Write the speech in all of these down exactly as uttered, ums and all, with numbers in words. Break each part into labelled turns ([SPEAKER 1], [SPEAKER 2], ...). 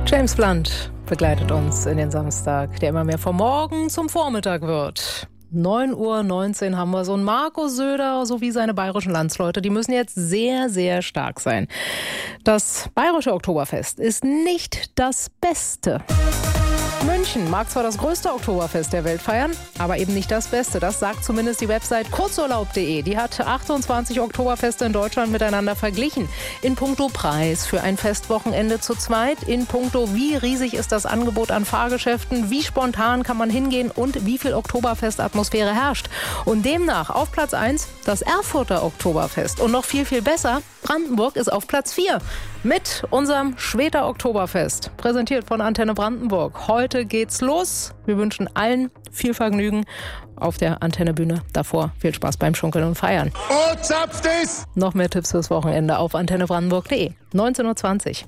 [SPEAKER 1] James Blunt begleitet uns in den Samstag, der immer mehr vom Morgen zum Vormittag wird. neun Uhr neunzehn haben wir so einen Markus Söder sowie seine bayerischen Landsleute. Die müssen jetzt sehr, sehr stark sein. Das bayerische Oktoberfest ist nicht das Beste. München mag zwar das größte Oktoberfest der Welt feiern, aber eben nicht das Beste. Das sagt zumindest die Website kurzurlaub punkt de. Die hat achtundzwanzig Oktoberfeste in Deutschland miteinander verglichen. In puncto Preis für ein Festwochenende zu zweit, in puncto wie riesig ist das Angebot an Fahrgeschäften, wie spontan kann man hingehen und wie viel Oktoberfestatmosphäre herrscht. Und demnach auf Platz eins das Erfurter Oktoberfest. Und noch viel, viel besser, Brandenburg ist auf Platz vier mit unserem Schweter Oktoberfest. Präsentiert von Antenne Brandenburg. Heute geht's los. Wir wünschen allen viel Vergnügen auf der Antenne-Bühne. Davor viel Spaß beim Schunkeln und Feiern.
[SPEAKER 2] Oh, zapft es!
[SPEAKER 1] Noch mehr Tipps fürs Wochenende auf antenne brandenburg punkt de. neunzehn Uhr zwanzig.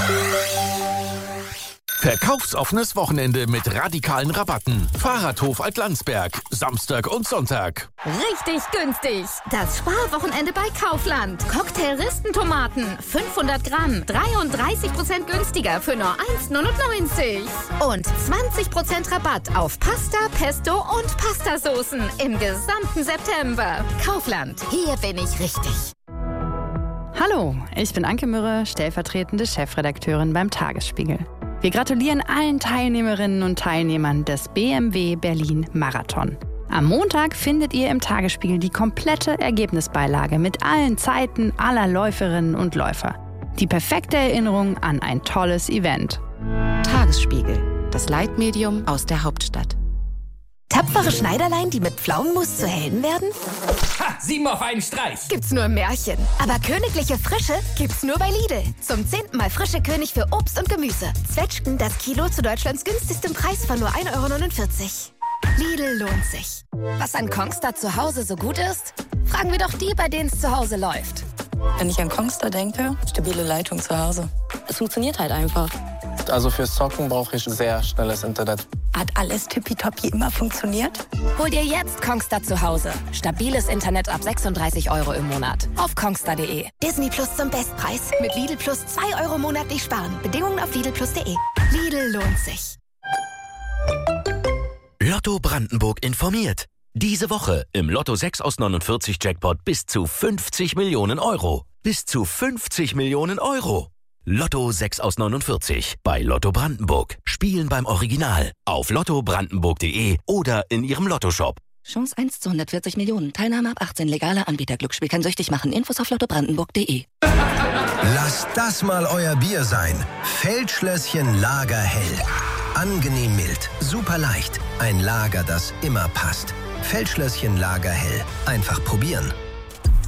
[SPEAKER 3] Verkaufsoffenes Wochenende mit radikalen Rabatten. Fahrradhof Altlandsberg, Samstag und Sonntag.
[SPEAKER 4] Richtig günstig. Das Sparwochenende bei Kaufland. Cocktail-Ristentomaten, fünfhundert Gramm, dreiunddreißig Prozent günstiger für nur eins Komma neunundneunzig. Und zwanzig Prozent Rabatt auf Pasta, Pesto und Pastasoßen im gesamten September. Kaufland, hier bin ich richtig.
[SPEAKER 5] Hallo, ich bin Anke Mürre, stellvertretende Chefredakteurin beim Tagesspiegel. Wir gratulieren allen Teilnehmerinnen und Teilnehmern des B M W Berlin Marathon. Am Montag findet ihr im Tagesspiegel die komplette Ergebnisbeilage mit allen Zeiten aller Läuferinnen und Läufer. Die perfekte Erinnerung an ein tolles Event.
[SPEAKER 6] Tagesspiegel, das Leitmedium aus der Hauptstadt.
[SPEAKER 7] Tapfere Schneiderlein, die mit Pflaumenmus zu Helden werden?
[SPEAKER 8] Ha! Sieben auf einen Streich!
[SPEAKER 7] Gibt's nur im Märchen. Aber königliche Frische gibt's nur bei Lidl. Zum zehnten Mal frische König für Obst und Gemüse. Zwetschgen, das Kilo zu Deutschlands günstigstem Preis von nur ein Euro neunundvierzig. Lidl lohnt sich. Was an Kongstar zu Hause so gut ist? Fragen wir doch die, bei denen es zu Hause läuft.
[SPEAKER 9] Wenn ich an Kongstar denke, stabile Leitung zu Hause. Es funktioniert halt einfach.
[SPEAKER 10] Also fürs Zocken brauche ich sehr schnelles Internet.
[SPEAKER 7] Hat alles tippitoppi immer funktioniert? Hol dir jetzt Kongstar zu Hause. Stabiles Internet ab sechsunddreißig Euro im Monat. Auf kongstar punkt de. Disney Plus zum Bestpreis. Mit Lidl Plus zwei Euro monatlich sparen. Bedingungen auf lidl plus punkt de. Lidl lohnt sich.
[SPEAKER 11] Lotto Brandenburg informiert. Diese Woche im Lotto sechs aus neunundvierzig Jackpot bis zu fünfzig Millionen Euro. Bis zu fünfzig Millionen Euro. Lotto sechs aus neunundvierzig bei Lotto Brandenburg. Spielen beim Original auf lotto brandenburg punkt de oder in Ihrem Lottoshop.
[SPEAKER 6] Chance eins zu hundertvierzig Millionen. Teilnahme ab achtzehn. Legaler Anbieter. Glücksspiel kann süchtig machen. Infos auf lotto brandenburg punkt de.
[SPEAKER 12] Lasst das mal euer Bier sein. Feldschlösschen Lagerhell. Angenehm mild, super leicht. Ein Lager, das immer passt. Feldschlösschen Lagerhell. Einfach probieren.